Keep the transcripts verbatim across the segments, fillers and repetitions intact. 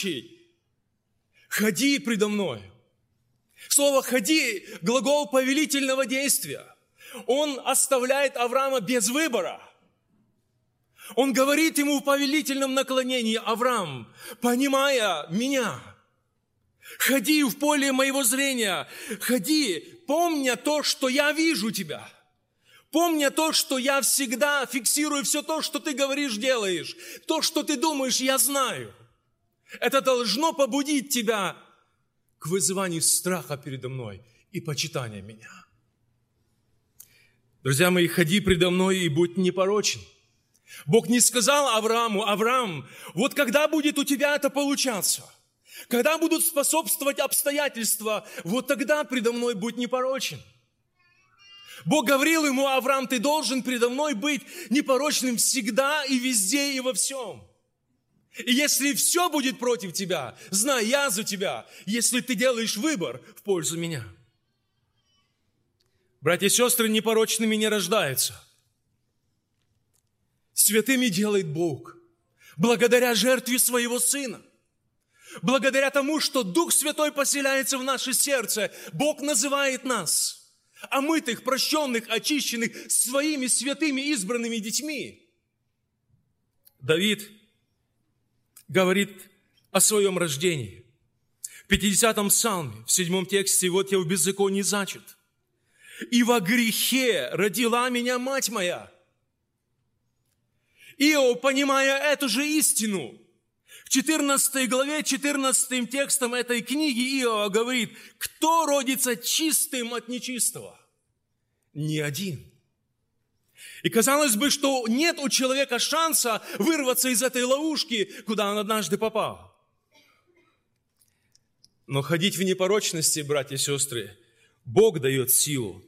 случай «ходи предо мной». Слово «ходи» – глагол повелительного действия. Он оставляет Авраама без выбора. Он говорит ему в повелительном наклонении: «Авраам, понимая меня, ходи в поле моего зрения, ходи, помня то, что я вижу тебя, помня то, что я всегда фиксирую все то, что ты говоришь, делаешь, то, что ты думаешь, я знаю». Это должно побудить тебя к вызыванию страха передо мной и почитания меня. Друзья мои, ходи предо мной и будь непорочен. Бог не сказал Аврааму: «Авраам, вот когда будет у тебя это получаться, когда будут способствовать обстоятельства, вот тогда предо мной будь непорочен». Бог говорил ему: «Авраам, ты должен предо мной быть непорочным всегда и везде и во всем. И если все будет против тебя, знай, я за тебя, если ты делаешь выбор в пользу меня». Братья и сестры, непорочными не рождаются. Святыми делает Бог, благодаря жертве Своего Сына. Благодаря тому, что Дух Святой поселяется в наше сердце, Бог называет нас омытых, прощенных, очищенных Своими святыми избранными детьми. Давид говорит о своем рождении. В пятидесятом псалме, в седьмом тексте: «Вот я в беззаконии зачат, и во грехе родила меня мать моя». Иов, понимая эту же истину, в четырнадцатой главе, четырнадцатым текстом этой книги Иова говорит: «Кто родится чистым от нечистого? Ни один». И казалось бы, что нет у человека шанса вырваться из этой ловушки, куда он однажды попал. Но ходить в непорочности, братья и сестры, Бог дает силу.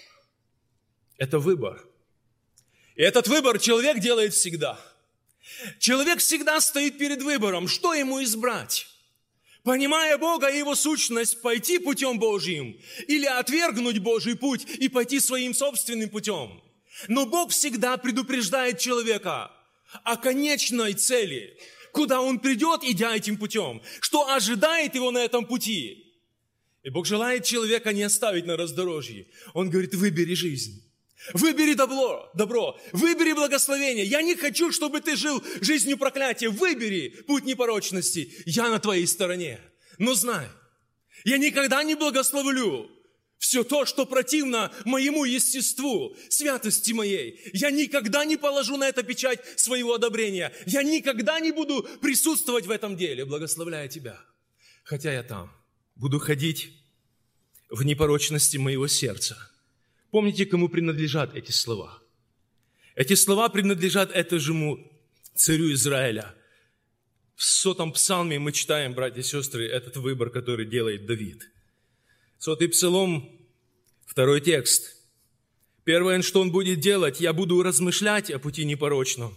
Это выбор. И этот выбор человек делает всегда. Человек всегда стоит перед выбором, что ему избрать. Понимая Бога и Его сущность, пойти путем Божьим или отвергнуть Божий путь и пойти своим собственным путем. Но Бог всегда предупреждает человека о конечной цели, куда он придет, идя этим путем, что ожидает его на этом пути. И Бог желает человека не оставить на раздорожье. Он говорит: выбери жизнь, выбери добро, добро, выбери благословение. Я не хочу, чтобы ты жил жизнью проклятия. Выбери путь непорочности. Я на твоей стороне. Но знай, я никогда не благословлю все то, что противно моему естеству, святости моей. Я никогда не положу на это печать своего одобрения. Я никогда не буду присутствовать в этом деле, благословляя тебя. Хотя я там буду ходить в непорочности моего сердца. Помните, кому принадлежат эти слова? Эти слова принадлежат этому царю Израиля. В сотом псалме мы читаем, братья и сестры, этот выбор, который делает Давид. Сотый псалом, второй текст. Первое, что он будет делать: я буду размышлять о пути непорочном.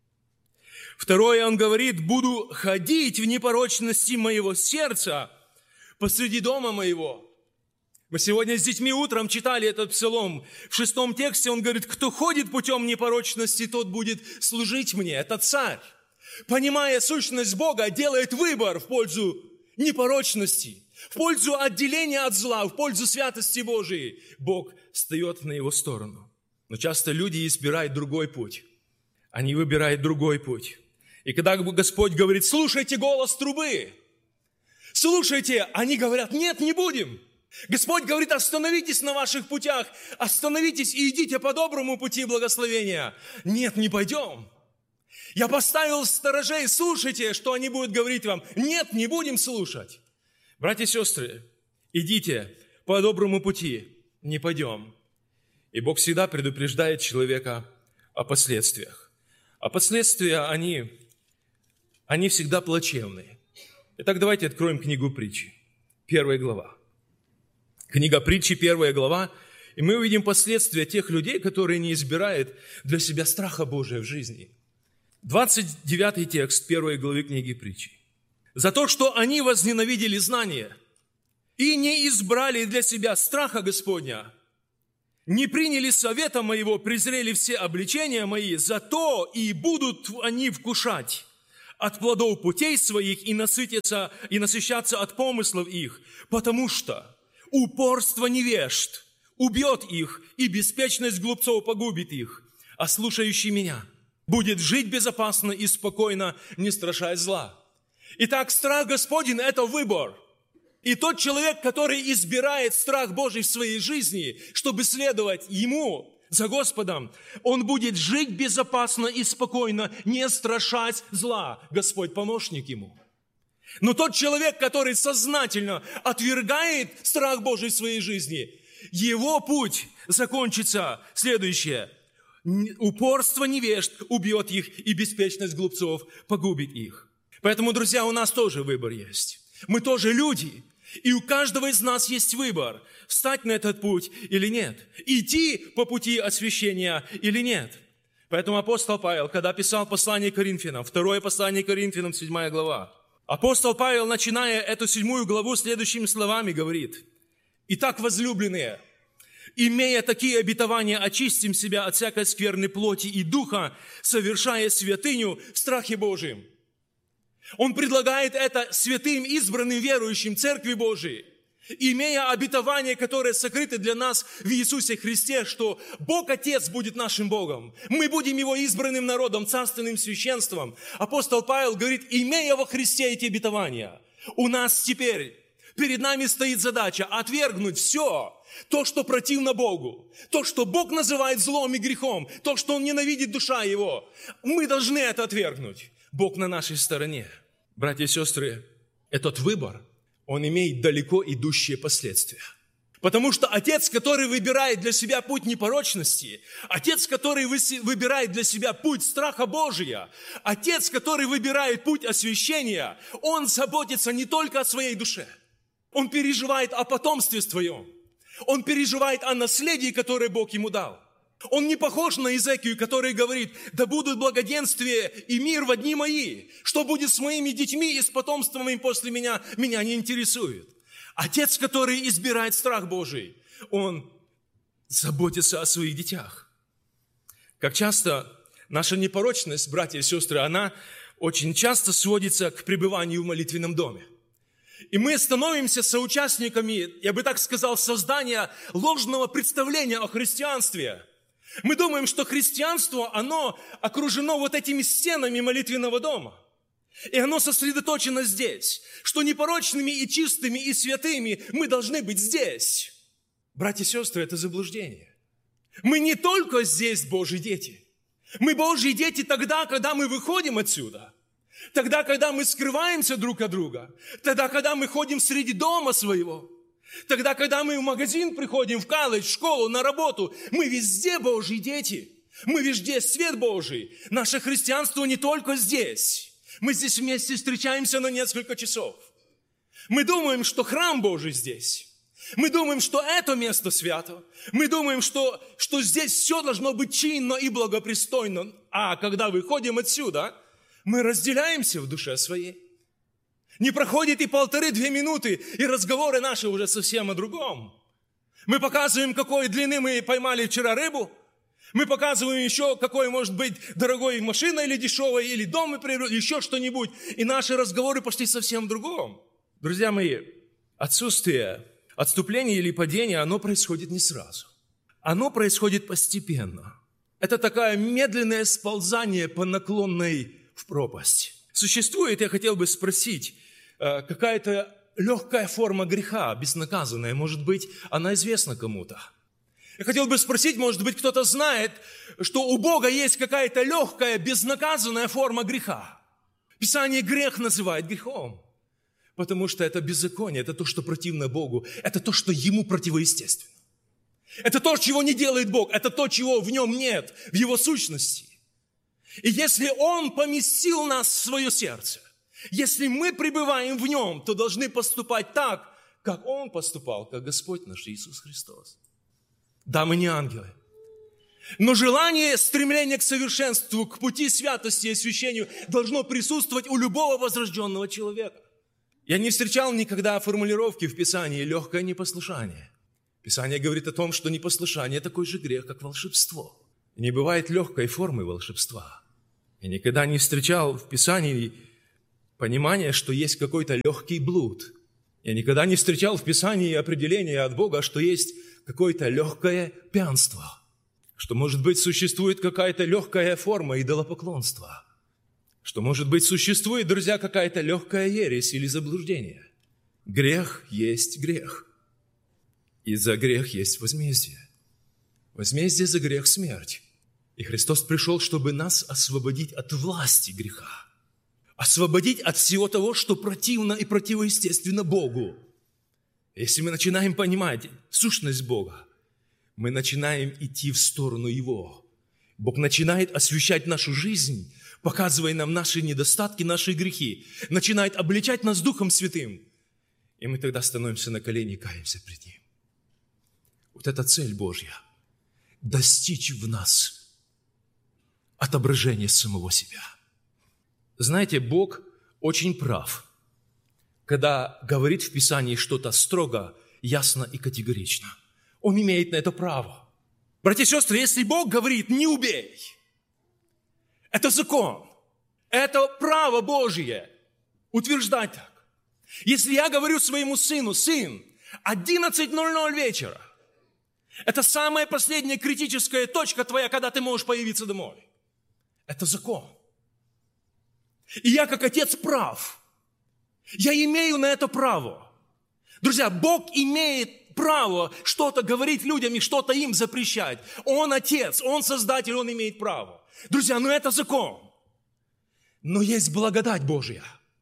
Второе, он говорит: буду ходить в непорочности моего сердца посреди дома моего. Мы сегодня с детьми утром читали этот псалом. В шестом тексте он говорит: кто ходит путем непорочности, тот будет служить мне. Это царь, понимая сущность Бога, делает выбор в пользу непорочности, в пользу отделения от зла, в пользу святости Божией. Бог встает на его сторону. Но часто люди избирают другой путь. Они выбирают другой путь. И когда Господь говорит: слушайте голос трубы, слушайте, они говорят: нет, не будем. Господь говорит: остановитесь на ваших путях, остановитесь и идите по доброму пути благословения. Нет, не пойдем. Я поставил сторожей, слушайте, что они будут говорить вам. Нет, не будем слушать. Братья и сестры, идите по доброму пути, не пойдем. И Бог всегда предупреждает человека о последствиях. А последствия, они, они всегда плачевные. Итак, давайте откроем книгу Притчи, первая глава. Книга Притчи, первая глава, и мы увидим последствия тех людей, которые не избирают для себя страха Божия в жизни. двадцать девятый текст первой главы книги Притчи. «За то, что они возненавидели знание и не избрали для себя страха Господня, не приняли совета моего, презрели все обличения мои, зато и будут они вкушать от плодов путей своих и насытиться, и насыщаться от помыслов их, потому что упорство невежд убьет их, и беспечность глупцов погубит их, а слушающий меня будет жить безопасно и спокойно, не страшась зла. Итак, страх Господень – это выбор. И тот человек, который избирает страх Божий в своей жизни, чтобы следовать Ему, за Господом, он будет жить безопасно и спокойно, не страшась зла. Господь помощник ему. Но тот человек, который сознательно отвергает страх Божий в своей жизни, его путь закончится следующее. Упорство невежд убьет их, и беспечность глупцов погубит их. Поэтому, друзья, у нас тоже выбор есть. Мы тоже люди. И у каждого из нас есть выбор, встать на этот путь или нет, идти по пути освящения или нет. Поэтому апостол Павел, когда писал послание Коринфянам, второе послание Коринфянам, седьмая глава, апостол Павел, начиная эту седьмую главу, следующими словами говорит: «Итак, возлюбленные, имея такие обетования, очистим себя от всякой скверной плоти и духа, совершая святыню в страхе Божьем». Он предлагает это святым, избранным, верующим Церкви Божией, имея обетование, которое сокрыто для нас в Иисусе Христе, что Бог Отец будет нашим Богом. Мы будем Его избранным народом, царственным священством. Апостол Павел говорит, имея во Христе эти обетования, у нас теперь перед нами стоит задача отвергнуть все, то, что противно Богу, то, что Бог называет злом и грехом, то, что Он ненавидит душа Его. Мы должны это отвергнуть. Бог на нашей стороне. Братья и сестры, этот выбор, он имеет далеко идущие последствия. Потому что отец, который выбирает для себя путь непорочности, отец, который выбирает для себя путь страха Божия, отец, который выбирает путь освящения, он заботится не только о своей душе. Он переживает о потомстве своем. Он переживает о наследии, которое Бог ему дал. Он не похож на Иезекию, который говорит, да будут благоденствие и мир во дни мои. Что будет с моими детьми и с потомством моим после меня, меня не интересует. Отец, который избирает страх Божий, он заботится о своих детях. Как часто наша непорочность, братья и сестры, она очень часто сводится к пребыванию в молитвенном доме. И мы становимся соучастниками, я бы так сказал, создания ложного представления о христианстве. Мы думаем, что христианство, оно окружено вот этими стенами молитвенного дома. И оно сосредоточено здесь, что непорочными и чистыми и святыми мы должны быть здесь. Братья и сестры, это заблуждение. Мы не только здесь Божьи дети. Мы Божьи дети тогда, когда мы выходим отсюда. Тогда, когда мы скрываемся друг от друга. Тогда, когда мы ходим среди дома своего. Тогда, когда мы в магазин приходим, в колледж, в школу, на работу, мы везде Божьи дети. Мы везде свет Божий. Наше христианство не только здесь. Мы здесь вместе встречаемся на несколько часов. Мы думаем, что храм Божий здесь. Мы думаем, что это место свято. Мы думаем, что, что здесь все должно быть чинно и благопристойно. А когда выходим отсюда, мы разделяемся в душе своей. Не проходит и полторы-две минуты, и разговоры наши уже совсем о другом. Мы показываем, какой длины мы поймали вчера рыбу. Мы показываем еще, какой может быть дорогой машина или дешевая, или дом мы приобрели, еще что-нибудь. И наши разговоры пошли совсем в другом. Друзья мои, отсутствие, отступление или падение, оно происходит не сразу. Оно происходит постепенно. Это такое медленное сползание по наклонной в пропасть. Существует, я хотел бы спросить, какая-то легкая форма греха, безнаказанная, может быть, она известна кому-то. Я хотел бы спросить, может быть, кто-то знает, что у Бога есть какая-то легкая, безнаказанная форма греха. Писание грех называет грехом, потому что это беззаконие, это то, что противно Богу, это то, что Ему противоестественно. Это то, чего не делает Бог, это то, чего в Нем нет, в Его сущности. И если Он поместил нас в свое сердце, если мы пребываем в Нем, то должны поступать так, как Он поступал, как Господь наш Иисус Христос. Да, мы не ангелы. Но желание, стремление к совершенству, к пути святости и освящению должно присутствовать у любого возрожденного человека. Я не встречал никогда формулировки в Писании «легкое непослушание». Писание говорит о том, что непослушание – такой же грех, как волшебство. И не бывает легкой формы волшебства. Я никогда не встречал в Писании Понимание, что есть какой-то легкий блуд. Я никогда не встречал в Писании определения от Бога, что есть какое-то легкое пьянство, что, может быть, существует какая-то легкая форма идолопоклонства, что, может быть, существует, друзья, какая-то легкая ересь или заблуждение. Грех есть грех, и за грех есть возмездие. Возмездие за грех – смерть. И Христос пришел, чтобы нас освободить от власти греха, освободить от всего того, что противно и противоестественно Богу. Если мы начинаем понимать сущность Бога, мы начинаем идти в сторону Его. Бог начинает освещать нашу жизнь, показывая нам наши недостатки, наши грехи, начинает обличать нас Духом Святым. И мы тогда становимся на колени и каемся пред Ним. Вот это цель Божья – достичь в нас отображения самого себя. Знаете, Бог очень прав, когда говорит в Писании что-то строго, ясно и категорично. Он имеет на это право. Братья и сестры, если Бог говорит «не убей», это закон, это право Божье утверждать так. Если я говорю своему сыну: сын, одиннадцать ноль ноль вечера, это самая последняя критическая точка твоя, когда ты можешь появиться домой. Это закон. И я, как отец, прав. Я имею на это право. Друзья, Бог имеет право что-то говорить людям и что-то им запрещать. Он отец, он создатель, он имеет право. Друзья, ну это закон. Но есть благодать Божья.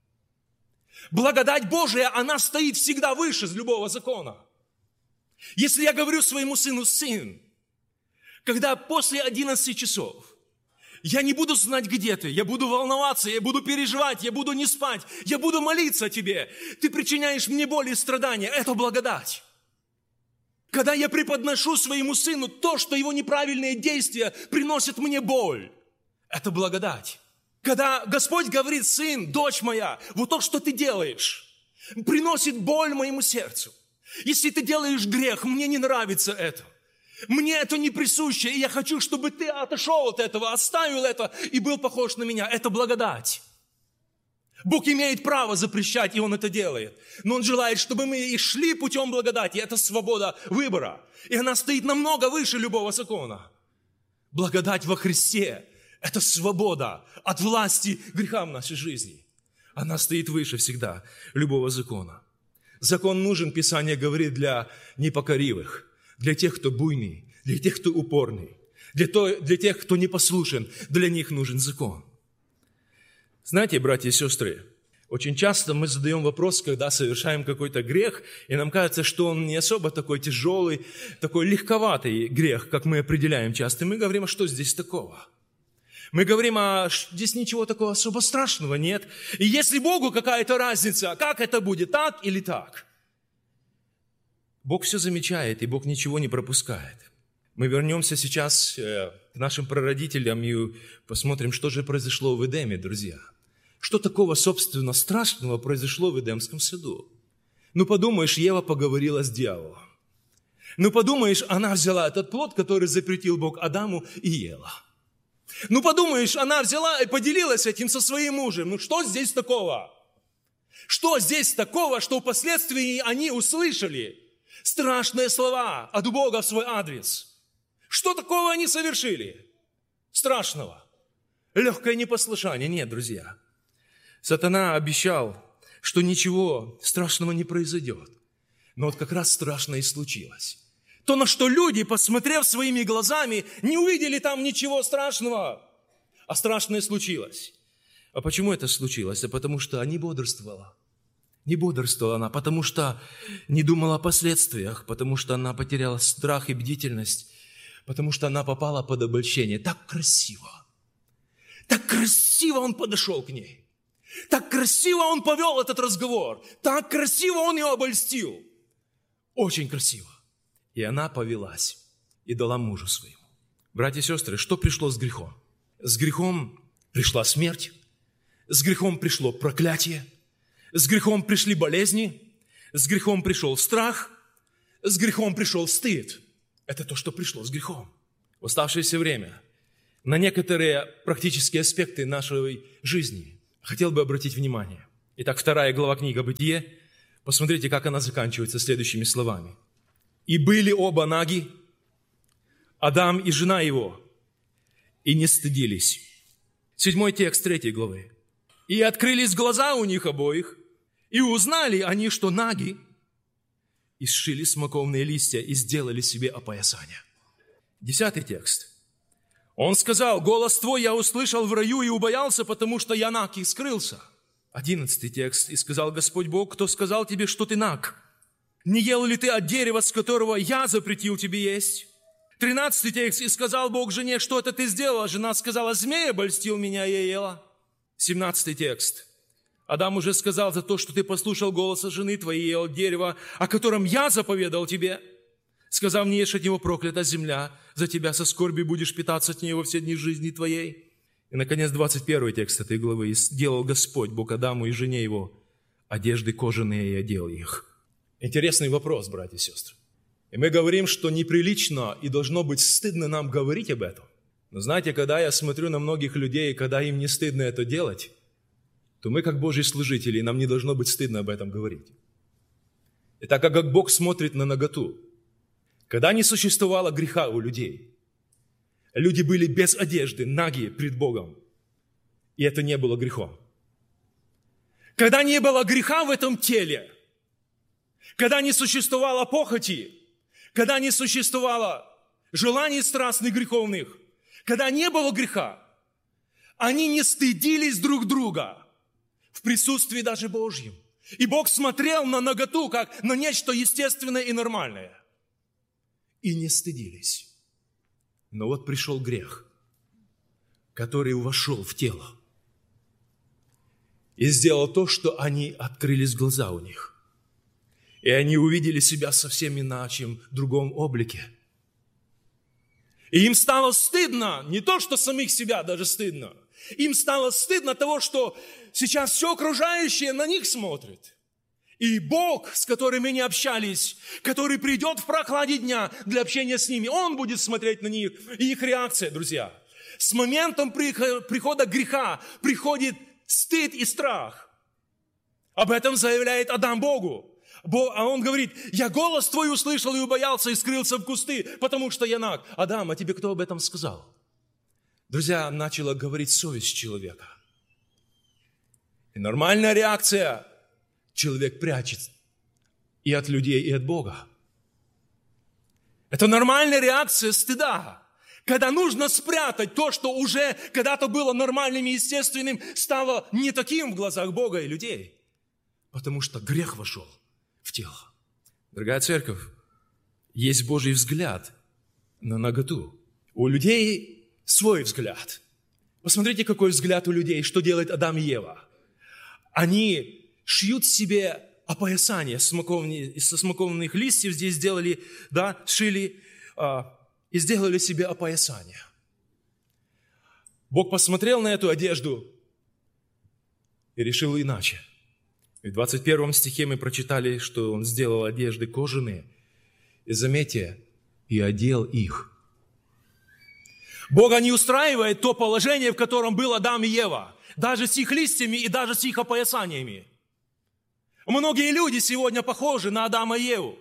Благодать Божия, она стоит всегда выше любого закона. Если я говорю своему сыну: сын, когда после одиннадцати часов я не буду знать, где ты, я буду волноваться, я буду переживать, я буду не спать, я буду молиться о тебе, ты причиняешь мне боль и страдания, это благодать. Когда я преподношу своему сыну то, что его неправильные действия приносят мне боль, это благодать. Когда Господь говорит: сын, дочь моя, вот то, что ты делаешь, приносит боль моему сердцу. Если ты делаешь грех, мне не нравится это. Мне это не присуще, и я хочу, чтобы ты отошел от этого, оставил это и был похож на меня. Это благодать. Бог имеет право запрещать, и Он это делает. Но Он желает, чтобы мы и шли путем благодати. Это свобода выбора. И она стоит намного выше любого закона. Благодать во Христе – это свобода от власти греха в нашей жизни. Она стоит выше всегда любого закона. Закон нужен, Писание говорит, для непокоривых, для тех, кто буйный, для тех, кто упорный, для, то, для тех, кто непослушен. Для них нужен закон. Знаете, братья и сестры, очень часто мы задаем вопрос, когда совершаем какой-то грех, и нам кажется, что он не особо такой тяжелый, такой легковатый грех, как мы определяем часто. И мы говорим: а что здесь такого? Мы говорим: а здесь ничего такого особо страшного нет. И если Богу какая-то разница, как это будет, так или так? Бог все замечает, и Бог ничего не пропускает. Мы вернемся сейчас к нашим прародителям и посмотрим, что же произошло в Эдеме, друзья. Что такого, собственно, страшного произошло в Эдемском саду? Ну, подумаешь, Ева поговорила с дьяволом. Ну, подумаешь, она взяла этот плод, который запретил Бог Адаму, и ела. Ну, подумаешь, она взяла и поделилась этим со своим мужем. Ну, что здесь такого? Что здесь такого, что впоследствии они услышали страшные слова от Бога в свой адрес? Что такого они совершили? Страшного. Легкое непослушание. Нет, друзья. Сатана обещал, что ничего страшного не произойдет. Но вот как раз страшное и случилось. То, на что люди, посмотрев своими глазами, не увидели там ничего страшного. А страшное случилось. А почему это случилось? А потому что не бодрствовала. Не бодрствовала она, потому что не думала о последствиях, потому что она потеряла страх и бдительность, потому что она попала под обольщение. Так красиво. Так красиво он подошел к ней. Так красиво он повел этот разговор. Так красиво он ее обольстил. Очень красиво. И она повелась и дала мужу своему. Братья и сестры, что пришло с грехом? С грехом пришла смерть, с грехом пришло проклятие, с грехом пришли болезни, с грехом пришел страх, с грехом пришел стыд. Это то, что пришло с грехом. В оставшееся время на некоторые практические аспекты нашей жизни Хотел бы обратить внимание. Итак, вторая глава книги «Бытие». Посмотрите, как она заканчивается следующими словами. «И были оба наги, Адам и жена его, и не стыдились». Седьмой текст третьей главы. «И открылись глаза у них обоих, и узнали они, что наги, и сшили смоковные листья, и сделали себе опоясание». Десятый текст. «Он сказал: голос твой я услышал в раю и убоялся, потому что я наг и скрылся». Одиннадцатый текст. «И сказал Господь Бог: кто сказал тебе, что ты наг? Не ел ли ты от дерева, с которого я запретил тебе есть?» Тринадцатый текст. «И сказал Бог жене: что это ты сделала?» Жена сказала: «Змея обольстил меня, я ела». Семнадцатый текст. «Адам уже сказал: за то, что ты послушал голоса жены твоей, ел дерева, о котором я заповедал тебе, сказав: не ешь от него, проклята земля, за тебя со скорби будешь питаться от нее во все дни жизни твоей». И, наконец, двадцать первый текст этой главы. «И сделал Господь Бог Адаму и жене его одежды кожаные, и одел их». Интересный вопрос, братья и сестры. И мы говорим, что неприлично и должно быть стыдно нам говорить об этом. Но знаете, когда я смотрю на многих людей, когда им не стыдно это делать, то мы, как Божьи служители, нам не должно быть стыдно об этом говорить. И так как Бог смотрит на наготу, когда не существовало греха у людей, люди были без одежды, наги пред Богом, и это не было грехом. Когда не было греха в этом теле, когда не существовало похоти, когда не существовало желаний страстных греховных, когда не было греха, они не стыдились друг друга в присутствии даже Божьем. И Бог смотрел на наготу, как на нечто естественное и нормальное. И не стыдились. Но вот пришел грех, который вошел в тело и сделал то, что они открылись глаза у них. И они увидели себя совсем иначе, в другом облике. И им стало стыдно, не то, что самих себя даже стыдно. Им стало стыдно того, что сейчас все окружающее на них смотрит. И Бог, с которым они общались, который придет в прохладе дня для общения с ними, Он будет смотреть на них. И их реакция, друзья. С моментом прихода греха приходит стыд и страх. Об этом заявляет Адам Богу. А он говорит: я голос твой услышал и убоялся, и скрылся в кусты, потому что я наг. Адам, а тебе кто об этом сказал? Друзья, начала говорить совесть человека. И нормальная реакция: человек прячет и от людей, и от Бога. Это нормальная реакция стыда. Когда нужно спрятать то, что уже когда-то было нормальным и естественным, стало не таким в глазах Бога и людей. Потому что грех вошел в тело. Дорогая церковь, есть Божий взгляд на наготу. У людей свой взгляд. Посмотрите, какой взгляд у людей, что делает Адам и Ева. Они шьют себе опоясание со смоковных листьев, здесь сделали, да, шили а, и сделали себе опоясание. Бог посмотрел на эту одежду и решил иначе. И в двадцать первом стихе мы прочитали, что Он сделал одежды кожаные, и, заметьте, и одел их. Бога не устраивает то положение, в котором был Адам и Ева, даже с их листьями и даже с их опоясаниями. Многие люди сегодня похожи на Адама и Еву.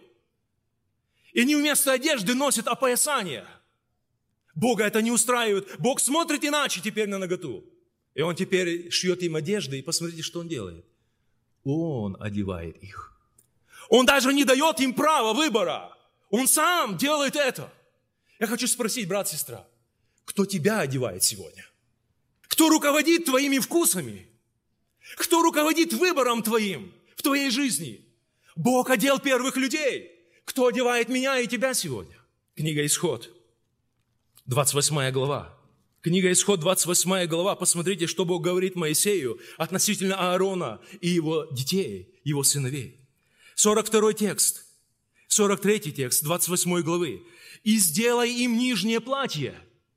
И они вместо одежды носят опоясание. Бога это не устраивает. Бог смотрит иначе теперь на наготу. И Он теперь шьет им одежды, и посмотрите, что Он делает. Он одевает их. Он даже не дает им права выбора. Он сам делает это. Я хочу спросить, брат, сестра, кто тебя одевает сегодня? Кто руководит твоими вкусами? Кто руководит выбором твоим в твоей жизни? Бог одел первых людей. Кто одевает меня и тебя сегодня? Книга Исход, двадцать восьмая глава. Книга Исход, двадцать восьмая глава. Посмотрите, что Бог говорит Моисею относительно Аарона и его детей, его сыновей. сорок второй текст, сорок третий текст, двадцать восьмой главы. «И сделай им нижнее платье,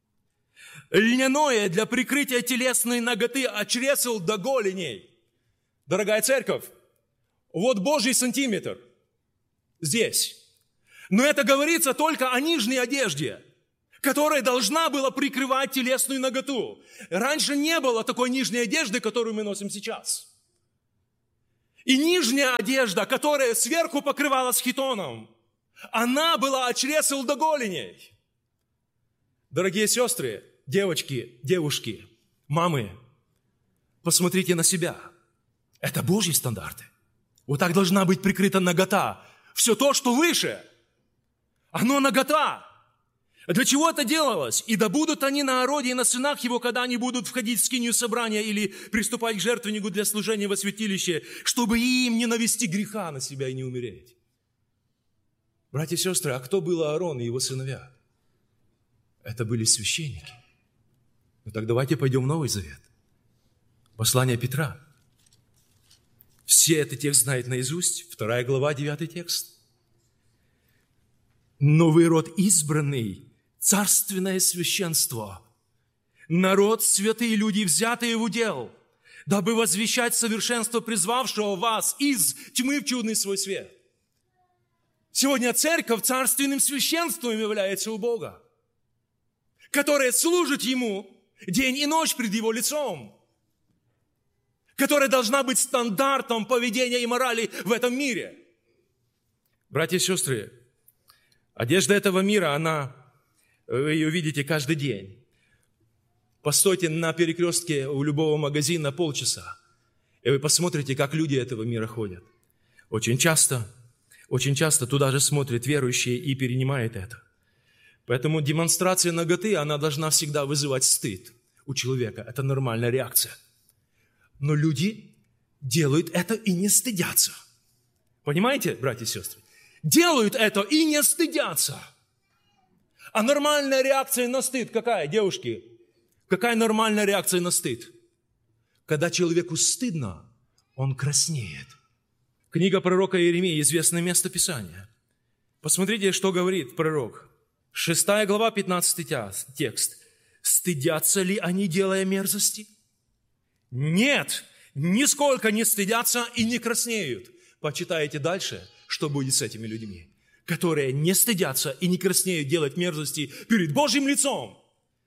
льняное для прикрытия телесной наготы от чресел до голеней». Дорогая церковь, вот Божий сантиметр здесь. Но это говорится только о нижней одежде, которая должна была прикрывать телесную наготу. Раньше не было такой нижней одежды, которую мы носим сейчас. И нижняя одежда, которая сверху покрывалась хитоном, она была от чресел до голеней. Дорогие сестры, девочки, девушки, мамы, посмотрите на себя. Это Божьи стандарты. Вот так должна быть прикрыта нагота. Все то, что выше, оно нагота. Для чего это делалось? «И да будут они на народе и на сынах его, когда они будут входить в скинию собрания или приступать к жертвеннику для служения во святилище, чтобы им не навести греха на себя и не умереть». Братья и сестры, а кто был Аарон и его сыновья? Это были священники. Ну так давайте пойдем в Новый Завет. Послание Петра. Все этот текст знают наизусть. Вторая глава, девятый текст. «Но вы род избранный, царственное священство, народ, святые люди, взятые в удел, дабы возвещать совершенство призвавшего вас из тьмы в чудный свой свет». Сегодня церковь царственным священством является у Бога, которая служит Ему день и ночь пред Его лицом, которая должна быть стандартом поведения и морали в этом мире. Братья и сестры, одежда этого мира, она, вы ее видите каждый день. Постойте на перекрестке у любого магазина полчаса, и вы посмотрите, как люди этого мира ходят. Очень часто, очень часто туда же смотрят верующие и перенимают это. Поэтому демонстрация наготы, она должна всегда вызывать стыд у человека. Это нормальная реакция. Но люди делают это и не стыдятся. Понимаете, братья и сестры? Делают это и не стыдятся. А нормальная реакция на стыд какая, девушки? Какая нормальная реакция на стыд? Когда человеку стыдно, он краснеет. Книга пророка Иеремии, известное место Писания. Посмотрите, что говорит пророк. Шестая глава, пятнадцатый текст. «Стыдятся ли они, делая мерзости? Нет, нисколько не стыдятся и не краснеют». Почитайте дальше, что будет с этими людьми, которые не стыдятся и не краснеют делать мерзости перед Божьим лицом.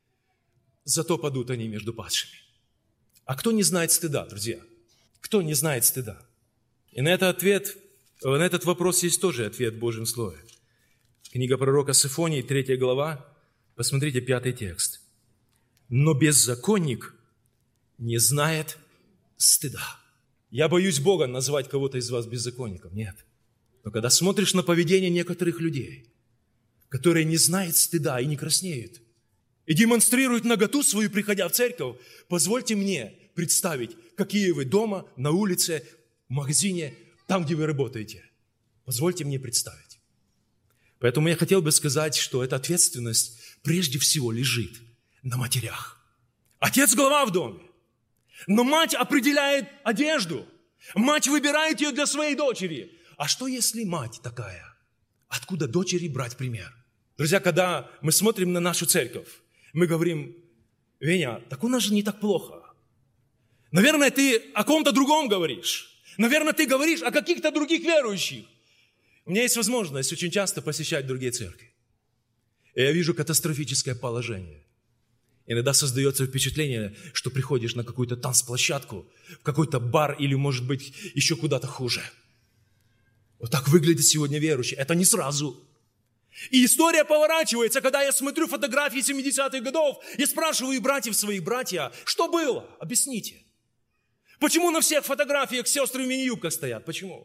Зато падут они между падшими. А кто не знает стыда, друзья? Кто не знает стыда? И на этот ответ, на этот вопрос есть тоже ответ в Божьем Слове. Книга пророка Сефонии, третья глава, посмотрите пятый текст. «Но беззаконник не знает стыда». Я боюсь Бога назвать кого-то из вас беззаконником. Нет. Но когда смотришь на поведение некоторых людей, которые не знают стыда и не краснеют, и демонстрируют наготу свою, приходя в церковь, позвольте мне представить, какие вы дома, на улице, в магазине, там, где вы работаете. Позвольте мне представить. Поэтому я хотел бы сказать, что эта ответственность прежде всего лежит на матерях. Отец – глава в доме. Но мать определяет одежду. Мать выбирает ее для своей дочери. А что, если мать такая? Откуда дочери брать пример? Друзья, когда мы смотрим на нашу церковь, мы говорим: Веня, так у нас же не так плохо. Наверное, ты о ком-то другом говоришь. Наверное, ты говоришь о каких-то других верующих. У меня есть возможность очень часто посещать другие церкви. И я вижу катастрофическое положение. Иногда создается впечатление, что приходишь на какую-то танцплощадку, в какой-то бар или, может быть, еще куда-то хуже. Вот так выглядит сегодня верующий. Это не сразу. И история поворачивается, когда я смотрю фотографии семидесятых годов и спрашиваю братьев своих: братья, что было? Объясните. Почему на всех фотографиях сестры в мини-юбках стоят? Почему?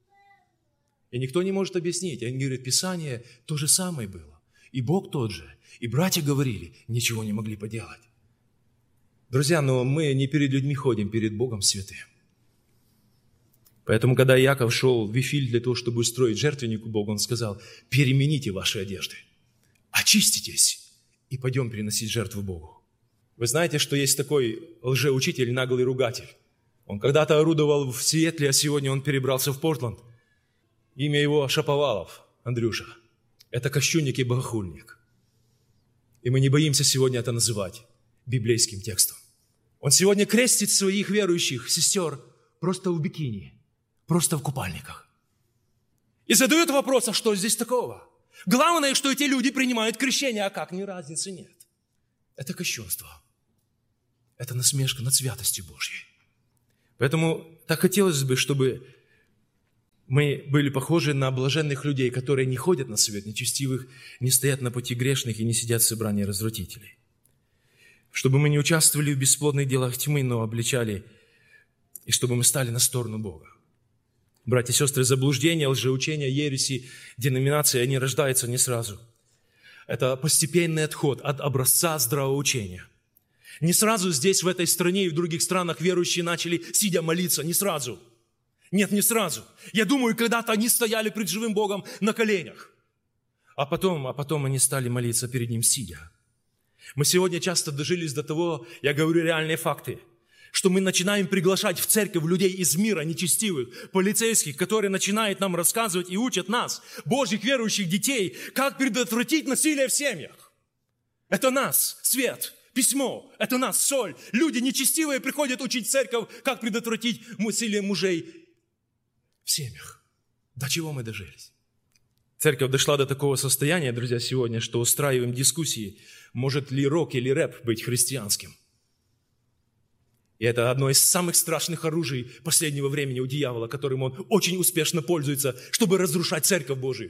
И никто не может объяснить. Они говорят, Писание то же самое было. И Бог тот же. И братья говорили, ничего не могли поделать. Друзья, но мы не перед людьми ходим, перед Богом святым. Поэтому, когда Иаков шел в Вифиль для того, чтобы устроить жертвенник у Бога, он сказал: перемените ваши одежды, очиститесь и пойдем приносить жертву Богу. Вы знаете, что есть такой лжеучитель, наглый ругатель. Он когда-то орудовал в Сиэтле, а сегодня он перебрался в Портленд. Имя его Шаповалов, Андрюша. Это кощунник и богохульник. И мы не боимся сегодня это называть библейским текстом. Он сегодня крестит своих верующих сестер просто в бикини, просто в купальниках. И задает вопрос: а что здесь такого? Главное, что эти люди принимают крещение, а как, ни разницы нет. Это кощунство. Это насмешка над святостью Божьей. Поэтому так хотелось бы, чтобы мы были похожи на блаженных людей, которые не ходят на совет нечестивых, не стоят на пути грешных и не сидят в собрании развратителей. Чтобы мы не участвовали в бесплодных делах тьмы, но обличали, и чтобы мы стали на сторону Бога. Братья и сестры, заблуждения, лжеучения, ереси, деноминации, они рождаются не сразу. Это постепенный отход от образца здравого учения. Не сразу здесь, в этой стране и в других странах верующие начали, сидя, молиться. Не сразу. Нет, не сразу. Я думаю, когда-то они стояли пред живым Богом на коленях. А потом, а потом они стали молиться перед Ним сидя. Мы сегодня часто дожились до того, я говорю реальные факты, что мы начинаем приглашать в церковь людей из мира, нечестивых, полицейских, которые начинают нам рассказывать и учат нас, Божьих верующих детей, как предотвратить насилие в семьях. Это нас, свет, письмо, это нас, соль. Люди нечестивые приходят учить церковь, как предотвратить насилие мужей в семьях. До чего мы дожились? Церковь дошла до такого состояния, друзья, сегодня, что устраиваем дискуссии, может ли рок или рэп быть христианским. И это одно из самых страшных оружий последнего времени у дьявола, которым он очень успешно пользуется, чтобы разрушать церковь Божию.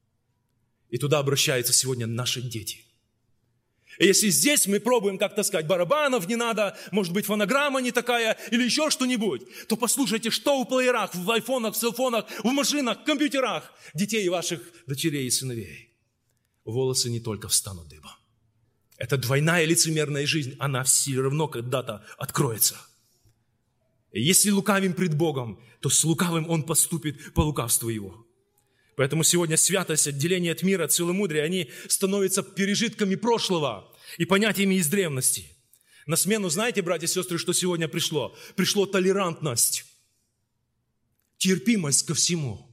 И туда обращаются сегодня наши дети. И если здесь мы пробуем как-то сказать, барабанов не надо, может быть, фонограмма не такая, или еще что-нибудь, то послушайте, что в плеерах, в айфонах, в селфонах, в машинах, в компьютерах детей ваших дочерей и сыновей. Волосы не только встанут дыбом. Это двойная лицемерная жизнь, она все равно когда-то откроется. И если лукавим пред Богом, то с лукавым он поступит по лукавству его. Поэтому сегодня святость, отделение от мира, целомудрие, они становятся пережитками прошлого и понятиями из древности. На смену, знаете, братья и сестры, что сегодня пришло? Пришло толерантность, терпимость ко всему.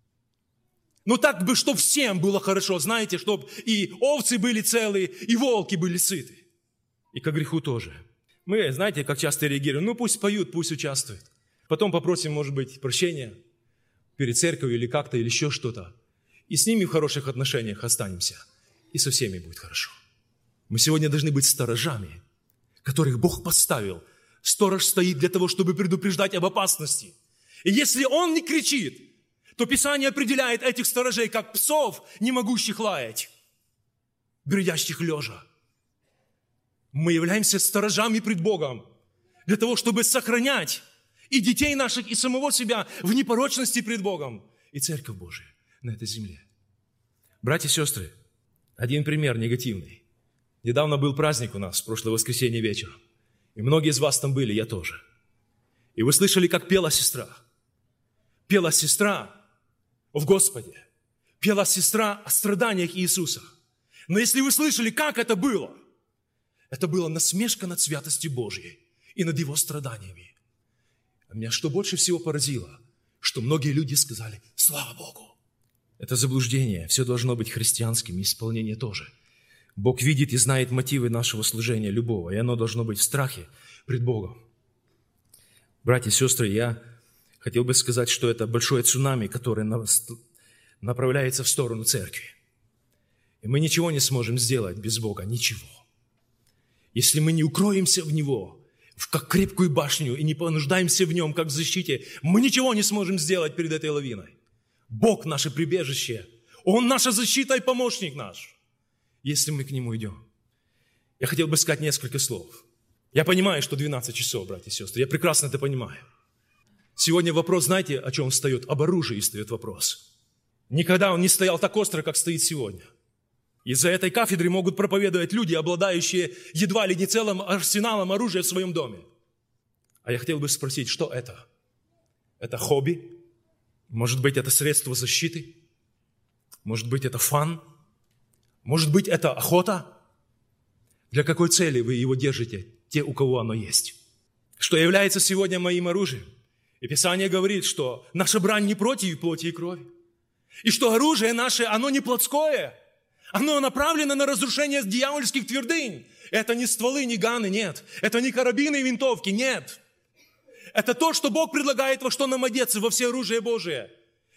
Ну так бы, чтобы всем было хорошо, знаете, чтобы и овцы были целые, и волки были сыты. И ко греху тоже. Мы, знаете, как часто реагируем, ну пусть поют, пусть участвуют. Потом попросим, может быть, прощения перед церковью или как-то, или еще что-то. И с ними в хороших отношениях останемся. И со всеми будет хорошо. Мы сегодня должны быть сторожами, которых Бог поставил. Сторож стоит для того, чтобы предупреждать об опасности. И если он не кричит, то Писание определяет этих сторожей как псов, не могущих лаять, бредящих лежа. Мы являемся сторожами пред Богом для того, чтобы сохранять и детей наших, и самого себя в непорочности пред Богом, и Церковь Божия на этой земле. Братья и сестры, один пример негативный. Недавно был праздник у нас, в прошлое воскресенье вечером. И многие из вас там были, я тоже. И вы слышали, как пела сестра. Пела сестра в Господе. Пела сестра о страданиях Иисуса. Но если вы слышали, как это было, это была насмешка над святостью Божьей и над Его страданиями. А меня что больше всего поразило, что многие люди сказали «Слава Богу!». Это заблуждение, все должно быть христианским, и исполнение тоже. Бог видит и знает мотивы нашего служения любого, и оно должно быть в страхе пред Богом. Братья и сестры, я хотел бы сказать, что это большое цунами, которое направляется в сторону церкви. И мы ничего не сможем сделать без Бога, ничего. Если мы не укроемся в Него, в как крепкую башню, и не понуждаемся в Нем, как в защите, мы ничего не сможем сделать перед этой лавиной. Бог наше прибежище, Он наша защита и помощник наш, если мы к Нему идем. Я хотел бы сказать несколько слов. Я понимаю, что двенадцать часов, братья и сестры, я прекрасно это понимаю. Сегодня вопрос, знаете, о чем встает? Об оружии встает вопрос. Никогда он не стоял так остро, как стоит сегодня. Из-за этой кафедры могут проповедовать люди, обладающие едва ли не целым арсеналом оружия в своем доме. А я хотел бы спросить, что это? Это хобби? Может быть, это средство защиты? Может быть, это фан? Может быть, это охота? Для какой цели вы его держите, те, у кого оно есть? Что является сегодня моим оружием? И Писание говорит, что наша брань не против плоти и крови. И что оружие наше, оно не плотское. Оно направлено на разрушение дьявольских твердынь. Это не стволы, не ганы, нет. Это не карабины и винтовки, нет. Это то, что Бог предлагает, во что нам одеться, во все оружие Божие.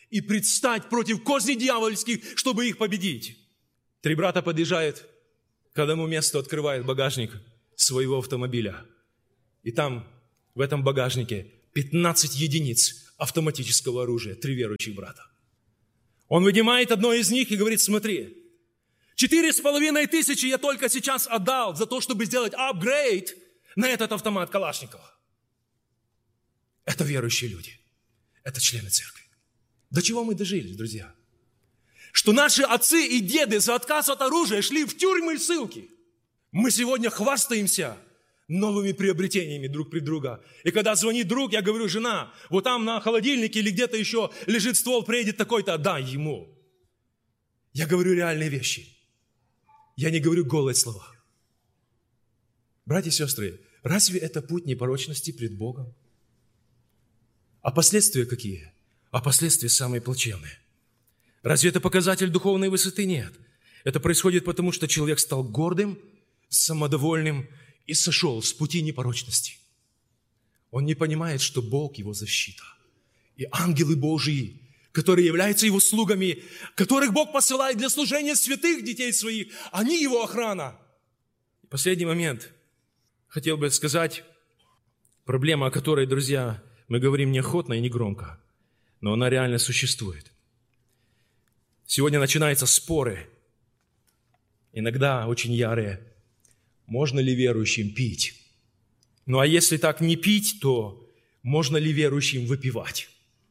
и предстать против козней дьявольских, чтобы их победить. Три брата подъезжают к одному месту, открывают багажник своего автомобиля. И там, в этом багажнике, пятнадцать единиц автоматического оружия, три верующих брата. Он вынимает одно из них и говорит: смотри, четыре с половиной тысячи я только сейчас отдал за то, чтобы сделать апгрейд на этот автомат Калашникова. Это верующие люди. Это члены церкви. До чего мы дожились, друзья? Что наши отцы и деды за отказ от оружия шли в тюрьмы и ссылки. Мы сегодня хвастаемся новыми приобретениями друг при друга. И когда звонит друг, я говорю: жена, вот там на холодильнике или где-то еще лежит ствол, приедет такой-то, отдай ему. Я говорю реальные вещи. Я не говорю голые слова. Братья и сестры, разве это путь непорочности пред Богом? А последствия какие? А последствия самые плачевные. Разве это показатель духовной высоты? Нет. Это происходит потому, что человек стал гордым, самодовольным и сошел с пути непорочности. Он не понимает, что Бог его защита. И ангелы Божьи, которые являются его слугами, которых Бог посылает для служения святых детей своих, они его охрана. Последний момент. Хотел бы сказать, проблема, о которой, друзья, мы говорим неохотно и негромко, но она реально существует. Сегодня начинаются споры, иногда очень ярые. Можно ли верующим пить? Ну а если так не пить, то можно ли верующим выпивать?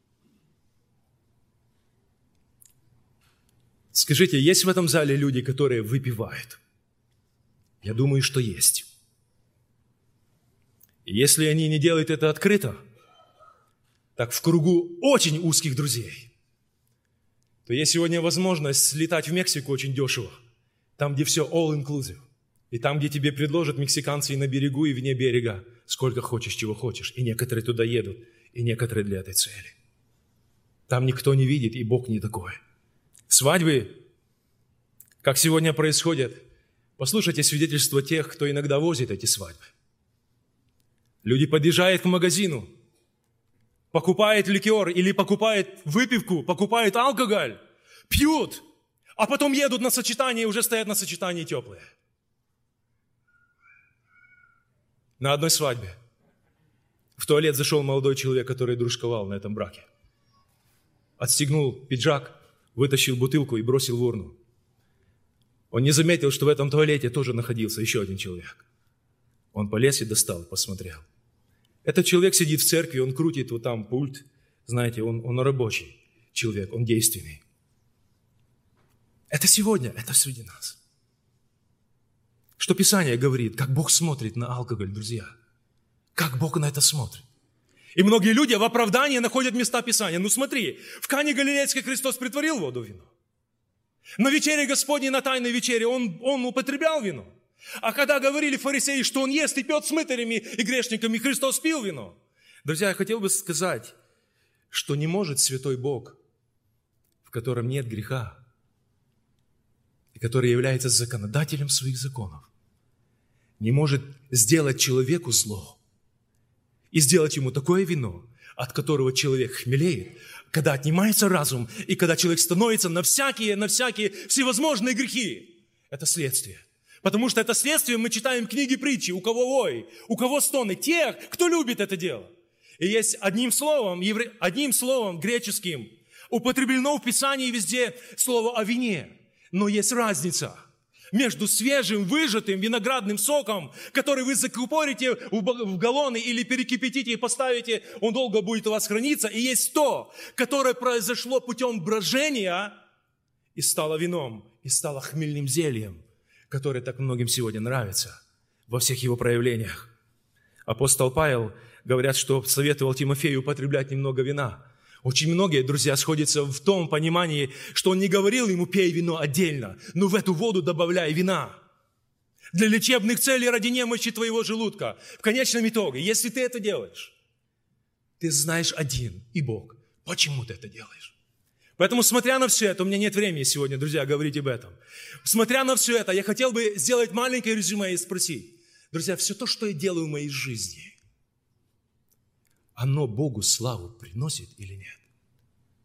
Скажите, есть в этом зале люди, которые выпивают? Я думаю, что есть. И если они не делают это открыто, так в кругу очень узких друзей, то есть сегодня возможность слетать в Мексику очень дешево, там, где все all-inclusive, и там, где тебе предложат мексиканцы и на берегу, и вне берега, сколько хочешь, чего хочешь, и некоторые туда едут, и некоторые для этой цели. Там никто не видит, и Бог не такой. Свадьбы, как сегодня происходят, послушайте свидетельства тех, кто иногда возит эти свадьбы. Люди подъезжают к магазину, покупают ликер или покупают выпивку, покупают алкоголь, пьют, а потом едут на сочетание и уже стоят на сочетании теплые. На одной свадьбе в туалет зашел молодой человек, который дружковал на этом браке. Отстегнул пиджак, вытащил бутылку и бросил в урну. Он не заметил, что в этом туалете тоже находился еще один человек. Он полез и достал, посмотрел. Этот человек сидит в церкви, он крутит вот там пульт. Знаете, он, он рабочий человек, он действенный. Это сегодня, это среди нас. Что Писание говорит, как Бог смотрит на алкоголь, друзья. Как Бог на это смотрит. И многие люди в оправдании находят места Писания. Ну смотри, в Кане Галилейской Христос притворил воду в вино. На вечере Господней, на тайной вечере он, он употреблял вино. А когда говорили фарисеи, что он ест и пьет с мытарями и грешниками, Христос пил вино. Друзья, я хотел бы сказать, что не может святой Бог, в котором нет греха, и который является законодателем своих законов, не может сделать человеку зло и сделать ему такое вино, от которого человек хмелеет, когда отнимается разум, и когда человек становится на всякие, на всякие всевозможные грехи. Это следствие. Потому что это следствие мы читаем книги притчи. У кого вой, у кого стоны. Тех, кто любит это дело. И есть одним словом, евре... одним словом греческим употреблено в Писании везде слово о вине. Но есть разница между свежим, выжатым виноградным соком, который вы закупорите в галлоны или перекипятите и поставите, он долго будет у вас храниться, и есть то, которое произошло путем брожения и стало вином, и стало хмельным зельем, которое так многим сегодня нравится во всех его проявлениях. Апостол Павел, говорят, что советовал Тимофею употреблять немного вина. Очень многие, друзья, сходятся в том понимании, что он не говорил ему: пей вино отдельно, но в эту воду добавляй вина. Для лечебных целей ради немощи твоего желудка. В конечном итоге, если ты это делаешь, ты знаешь один и Бог, почему ты это делаешь. Поэтому, смотря на все это, у меня нет времени сегодня, друзья, говорить об этом. Смотря на все это, я хотел бы сделать маленькое резюме и спросить: друзья, все то, что я делаю в моей жизни, оно Богу славу приносит или нет?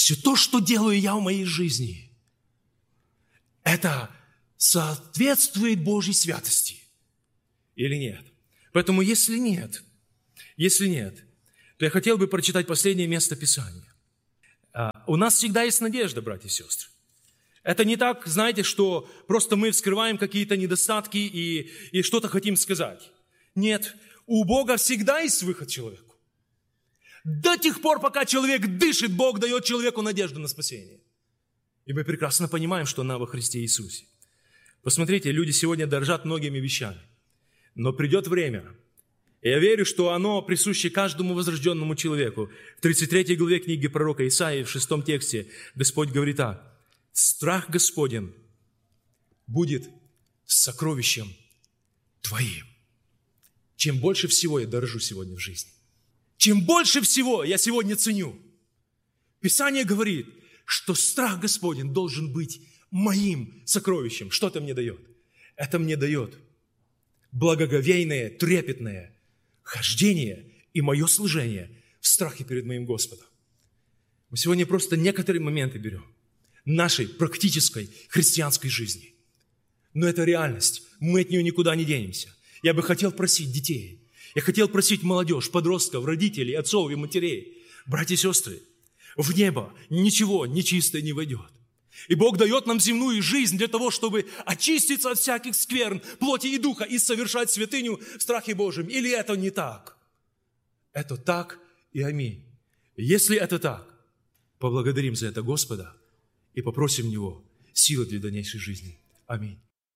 все то, что делаю я в моей жизни, это соответствует Божьей святости или нет? Поэтому если нет, если нет, то я хотел бы прочитать последнее место Писания. У нас всегда есть надежда, братья и сестры. Это не так, знаете, что просто мы вскрываем какие-то недостатки и, и что-то хотим сказать. Нет, у Бога всегда есть выход человеку. До тех пор, пока человек дышит, Бог дает человеку надежду на спасение. И мы прекрасно понимаем, что она во Христе Иисусе. Посмотрите, люди сегодня дорожат многими вещами. Но придет время, и я верю, что оно присуще каждому возрожденному человеку. В тридцать третьей главе книги пророка Исаии, в шестом тексте, Господь говорит так: «Страх Господень будет сокровищем твоим». Чем больше всего я дорожу сегодня в жизни, чем больше всего я сегодня ценю. Писание говорит, что страх Господень должен быть моим сокровищем. Что это мне дает? Это мне дает благоговейное, трепетное хождение и мое служение в страхе перед моим Господом. Мы сегодня просто некоторые моменты берем нашей практической христианской жизни. Но это реальность. Мы от нее никуда не денемся. Я бы хотел просить детей, я хотел просить молодежь, подростков, родителей, отцов и матерей, братья и сестры, в небо ничего нечистое не войдет. И Бог дает нам земную жизнь для того, чтобы очиститься от всяких скверн, плоти и духа и совершать святыню в страхе Божьем. Или это не так? Это так и аминь. Если это так, поблагодарим за это Господа и попросим Него силы для дальнейшей жизни. Аминь.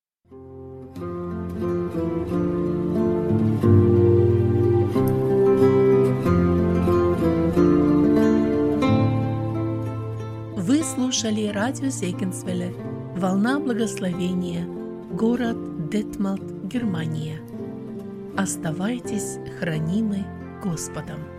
Вы слушали радио Зегенсвелле «Волна благословения», город Детмалт, Германия. Оставайтесь хранимы Господом.